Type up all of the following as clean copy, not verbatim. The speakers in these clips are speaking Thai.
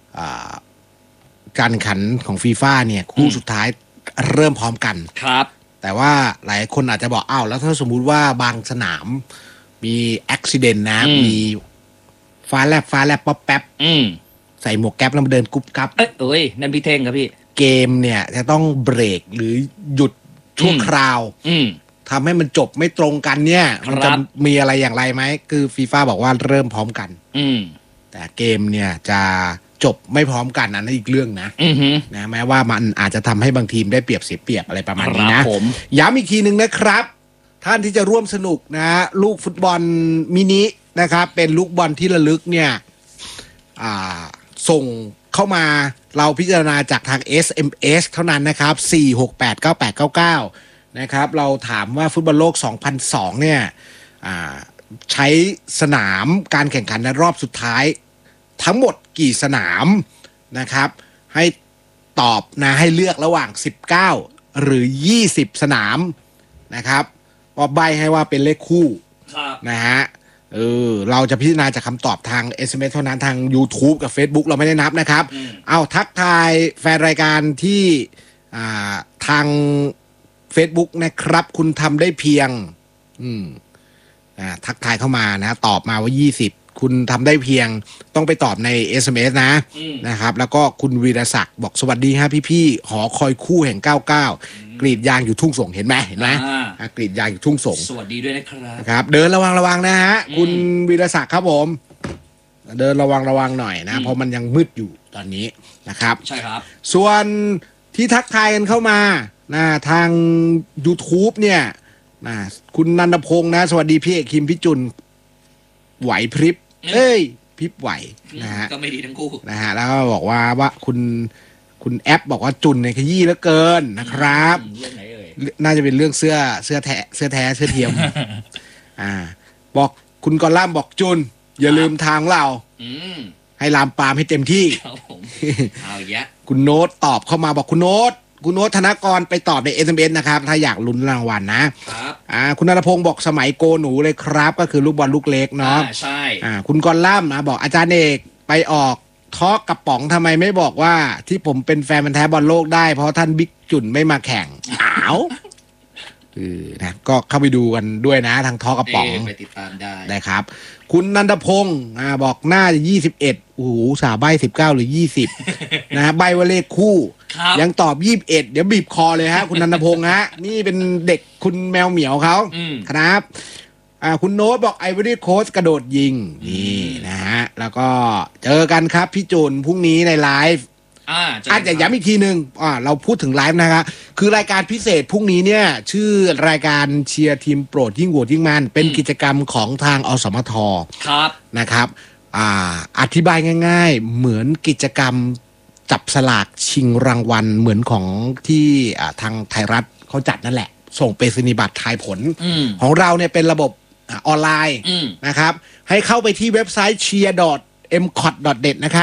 การแข่งขันของฟีฟ่าเนี่ยคู่สุดท้ายเริ่มพร้อมกันครับแต่ว่าหลายคนอาจจะบอกอ้าวแล้วถ้าสมมุติว่าบางสนามมีอุบิเหตุนะมีฟ้าแลบป๊อปแป๊บใส่หมวกแก๊ปแล้วมาเดินกุ๊บกับเอ้ยนั่นพี่เท่งครับพี่เกมเนี่ยจะต้องเบรกหรือหยุดชั่วคราวทำให้มันจบไม่ตรงกันเนี่ยมันจะมีอะไรอย่างไรไหมคือฟีฟ่าบอกว่าเริ่มพร้อมกันแต่เกมเนี่ยจะจบไม่พร้อมกันอันนั้นอีกเรื่องนะแม้ว่ามันอาจจะทำให้บางทีมได้เปรียบเสียเปรียบอะไรประมาณนี้นะย้ำอีกทีหนึ่งนะครับท่านที่จะร่วมสนุกนะลูกฟุตบอลมินินะครับเป็นลูกบอลที่ระลึกเนี่ยส่งเข้ามาเราพิจารณาจากทาง SMS เท่านั้นนะครับ4689899นะครับเราถามว่าฟุตบอลโลก2002เนี่ยใช้สนามการแข่งขันในรอบสุดท้ายทั้งหมดกี่สนามนะครับให้ตอบนะให้เลือกระหว่าง19หรือ20สนามนะครับพอใบให้ว่าเป็นเลขคู่นะฮะเราจะพิจารณาจากคำตอบทาง SMS เท่านั้นทาง YouTube กับ Facebook เราไม่ได้นับนะครับเอาทักทายแฟนรายการที่ทาง Facebook นะครับคุณทำได้เพียงทักทายเข้ามานะตอบมาว่า20คุณทำได้เพียงต้องไปตอบใน SMS นะครับแล้วก็คุณวีรศักดิ์บอกสวัสดีฮะพี่หอคอยคู่แห่ง99กรีดยางอยู่ทุ่งสงเห็นไหมกรีดยางอยู่ทุ่งสงสวัสดีด้วยนะครับเดินระวังนะฮะคุณวีรศักดิ์ครับผมเดินระวังหน่อยนะเพราะมันยังมืดอยู่ตอนนี้นะครับใช่ครับส่วนที่ทักทายกันเข้ามานะทาง YouTube เนี่ยนะคุณนันทพงษ์นะสวัสดีพี่เอกคิมพี่จุนไหวพริบพริบไหวนะฮะก็ไม่ดีทั้งคู่นะฮะแล้วก็บอกว่าคุณแอปบอกว่าจุนในขยี้เหลือเกินนะครับเรื่องไหนเอ่ยน่าจะเป็นเรื่องเสื้อแท้เสื้อเทียมบอกคุณกอล่ามบอกจุนอย่าลืมทางเราให้ลามปามให้เต็มที่เอาแยะคุณโน้ตตอบเข้ามาบอกคุณโน้ตธนกรไปตอบใน SMS นะครับถ้าอยากลุ้นรางวัลนะครับคุณนรพงศ์บอกสมัยโกหนูเลยครับก็คือลูกบอลลูกเล็กเนาะใช่คุณกรล่ำนะบอกอาจารย์เอกไปออกทอล์กกระป๋องทำไมไม่บอกว่าที่ผมเป็นแฟนมันแท้บอลโลกได้เพราะท่านบิ๊กจุ่นไม่มาแข่งนะก็เข้าไปดูกันด้วยนะทางทอล์กกระป๋องไปติดตามได้ครับคุณนันทพงศ์บอกหน้าจะ21โอ้โหสาใบ19หรือ20นะใบว่าเลขคู่ยังตอบ21เดี๋ยวบีบคอเลยฮะคุณนันทพงศ์ฮะนี่เป็นเด็กคุณแมวเหมียวเขาครับคุณโน้ตบอกไอวอรี่โค้ชกระโดดยิงนี่นะฮะแล้วก็เจอกันครับพี่จุนพรุ่งนี้ในไลฟ์จะย้ำอีกทีนึงเราพูดถึงไลฟ์นะครับคือรายการพิเศษพรุ่งนี้เนี่ยชื่อรายการเชียร์ทีมโปรดยิ่งโหวตยิ่งมันเป็นกิจกรรมของทางอสมทนะครับอธิบายง่ายๆเหมือนกิจกรรมจับสลากชิงรางวัลเหมือนของที่ทางไทยรัฐเขาจัดนั่นแหละส่งไปรษณียบัตรทายผลของเราเนี่ยเป็นระบบออนไลน์นะครับให้เข้าไปที่เว็บไซต์ cheer.mcot.net นะครับ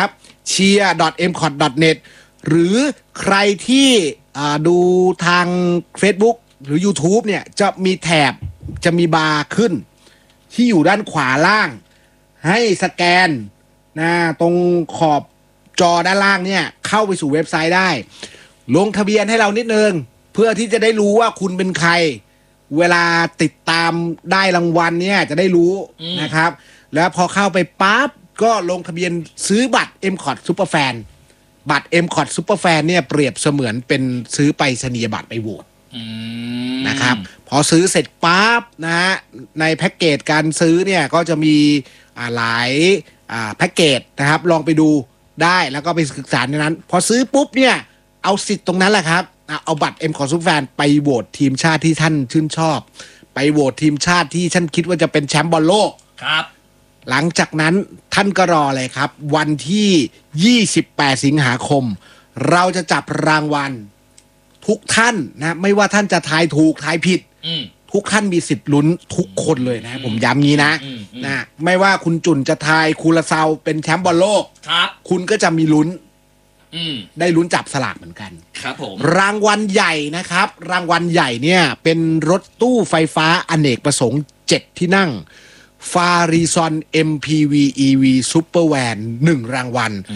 cheer.mcot.net หรือใครที่ดูทาง Facebook หรือ YouTube เนี่ยจะมีแถบจะมีบาร์ขึ้นที่อยู่ด้านขวาล่างให้สแกนนะตรงขอบจอด้านล่างเนี่ยเข้าไปสู่เว็บไซต์ได้ลงทะเบียนให้เรานิดนึงเพื่อที่จะได้รู้ว่าคุณเป็นใครเวลาติดตามได้รางวัลเนี่ยจะได้รู้นะครับแล้วพอเข้าไปปั๊บก็ลงทะเบียนซื้อบัตร MCOT Superfan บัตร MCOT Superfan เนี่ยเปรียบเสมือนเป็นซื้อไปรษณียบัตรไปโหวตนะครับพอซื้อเสร็จปั๊บนะฮะในแพ็กเกจการซื้อเนี่ยก็จะมีหลายแพ็กเกจนะครับลองไปดูได้แล้วก็ไปศึกษาในนั้นพอซื้อปุ๊บเนี่ยเอาสิทธิ์ตรงนั้นแหละครับเอาบัตร MCOT Superfan ไปโหวตทีมชาติที่ท่านชื่นชอบไปโหวตทีมชาติที่ท่านคิดว่าจะเป็นแชมป์บอลโลกครับหลังจากนั้นท่านก็รอเลยครับวันที่28สิงหาคมเราจะจับรางวัลทุกท่านนะไม่ว่าท่านจะทายถูกทายผิดทุกท่านมีสิทธิ์ลุ้นทุกคนเลยนะผมย้ำงี้นะไม่ว่าคุณจุนจะทายคูลาซาวเป็นแชมป์บอลโลกคุณก็จะมีลุ้นได้ลุ้นจับสลากเหมือนกันครับผมรางวัลใหญ่นะครับรางวัลใหญ่เนี่ยเป็นรถตู้ไฟฟ้าอเนกประสงค์7ที่นั่งฟาริซอน MPV EV Super Van 1 รางวัล